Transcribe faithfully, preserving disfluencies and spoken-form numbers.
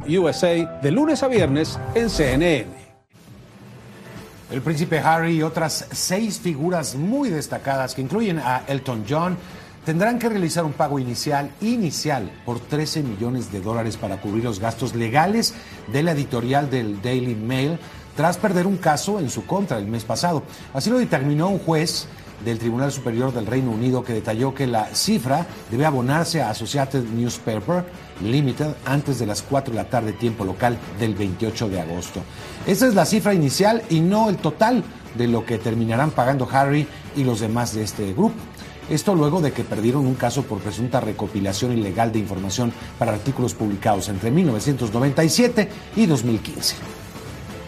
U S A de lunes a viernes en C N N. El príncipe Harry y otras seis figuras muy destacadas que incluyen a Elton John tendrán que realizar un pago inicial inicial por trece millones de dólares para cubrir los gastos legales de la editorial del Daily Mail tras perder un caso en su contra el mes pasado. Así lo determinó un juez del Tribunal Superior del Reino Unido, que detalló que la cifra debe abonarse a Associated Newspaper Limited antes de las cuatro de la tarde tiempo local del veintiocho de agosto. Esta es la cifra inicial y no el total de lo que terminarán pagando Harry y los demás de este grupo. Esto luego de que perdieron un caso por presunta recopilación ilegal de información para artículos publicados entre mil novecientos noventa y siete y dos mil quince.